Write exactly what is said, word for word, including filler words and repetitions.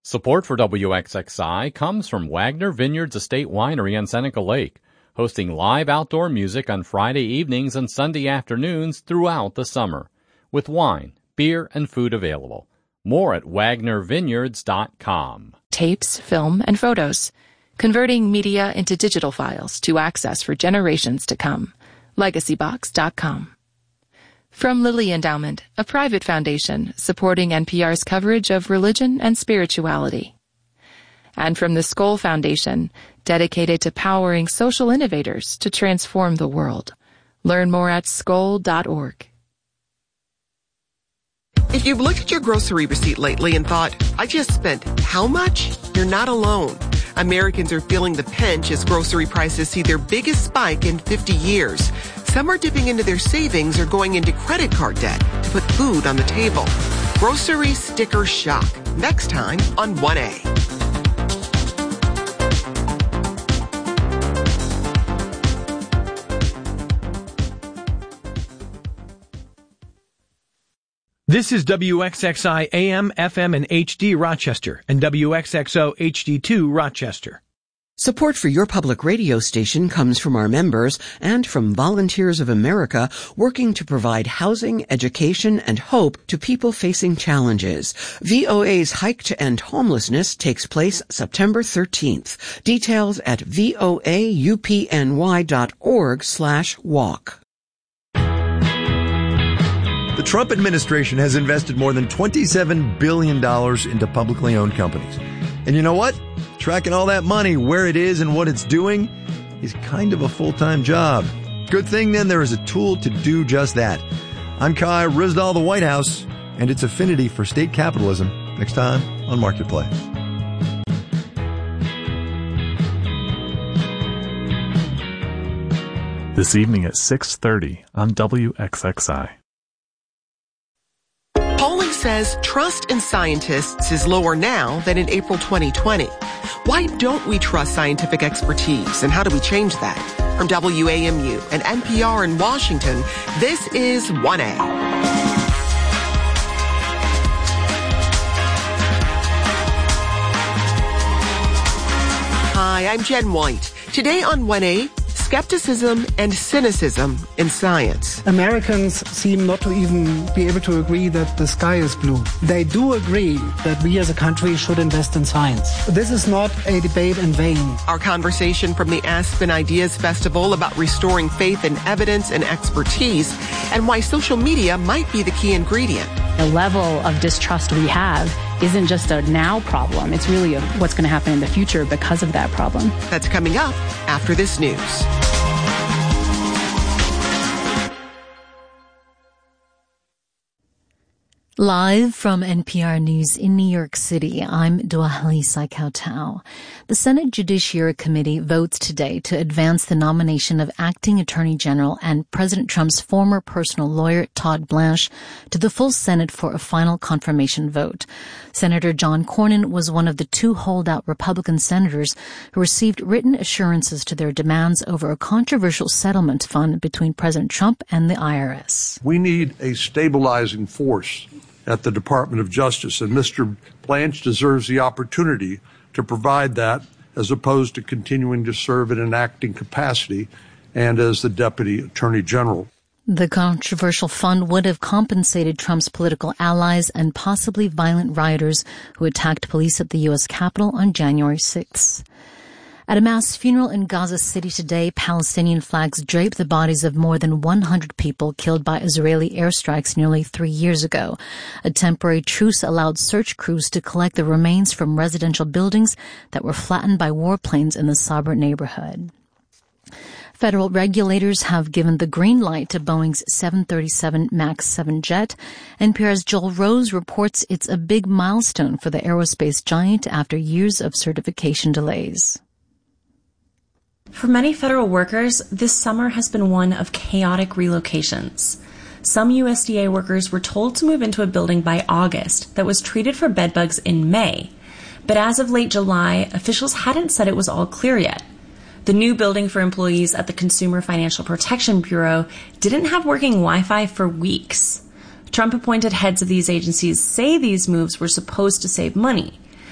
Support for W X X I comes from Wagner Vineyards Estate Winery on Seneca Lake, hosting live outdoor music on Friday evenings and Sunday afternoons throughout the summer, with wine, beer, and food available. More at wagner vineyards dot com. Tapes, film, and photos. Converting media into digital files to access for generations to come. legacy box dot com. From Lilly Endowment, a private foundation supporting N P R's coverage of religion and spirituality. And from the Skoll Foundation, dedicated to powering social innovators to transform the world. Learn more at skoll dot org. If you've looked at your grocery receipt lately and thought, I just spent how much? You're not alone. Americans are feeling the pinch as grocery prices see their biggest spike in fifty years. Some are dipping into their savings or going into credit card debt to put food on the table. Grocery sticker shock. Next time on one A. This is W X X I A M, F M, and H D Rochester and W X X O H D two Rochester. Support for your public radio station comes from our members and from Volunteers of America working to provide housing, education, and hope to people facing challenges. V O A's Hike to End Homelessness takes place September thirteenth. Details at voaupny dot org slash walk. The Trump administration has invested more than twenty-seven billion dollars into publicly owned companies. And you know what? Tracking all that money, where it is and what it's doing is kind of a full-time job. Good thing then there is a tool to do just that. I'm Kai Ryssdal, the White House, and its affinity for state capitalism. Next time on Marketplace. This evening at six thirty on W X X I. Polling says trust in scientists is lower now than in April twenty twenty. Why don't we trust scientific expertise, and how do we change that? From W A M U and N P R in Washington, this is one A. Hi, I'm Jen White. Today on one A, skepticism and cynicism in science. Americans seem not to even be able to agree that the sky is blue. They do agree that we as a country should invest in science. This is not a debate in vain. Our conversation from the Aspen Ideas Festival about restoring faith in evidence and expertise, and why social media might be the key ingredient. The level of distrust we have isn't just a now problem. It's really a what's going to happen in the future because of that problem. That's coming up after this news. Live from N P R News in New York City, I'm Duahli Saikautau. The Senate Judiciary Committee votes today to advance the nomination of Acting Attorney General and President Trump's former personal lawyer, Todd Blanche, to the full Senate for a final confirmation vote. Senator John Cornyn was one of the two holdout Republican senators who received written assurances to their demands over a controversial settlement fund between President Trump and the I R S. We need a stabilizing force at the Department of Justice, and Mister Blanche deserves the opportunity to provide that, as opposed to continuing to serve in an acting capacity and as the Deputy Attorney General. The controversial fund would have compensated Trump's political allies and possibly violent rioters who attacked police at the U S Capitol on January sixth. At a mass funeral in Gaza City today, Palestinian flags draped the bodies of more than one hundred people killed by Israeli airstrikes nearly three years ago. A temporary truce allowed search crews to collect the remains from residential buildings that were flattened by warplanes in the Sabra neighborhood. Federal regulators have given the green light to Boeing's seven thirty-seven max seven jet. N P R's Joel Rose reports it's a big milestone for the aerospace giant after years of certification delays. For many federal workers, this summer has been one of chaotic relocations. Some U S D A workers were told to move into a building by August that was treated for bedbugs in May. But as of late July, officials hadn't said it was all clear yet. The new building for employees at the Consumer Financial Protection Bureau didn't have working Wi-Fi for weeks. Trump-appointed heads of these agencies say these moves were supposed to save money.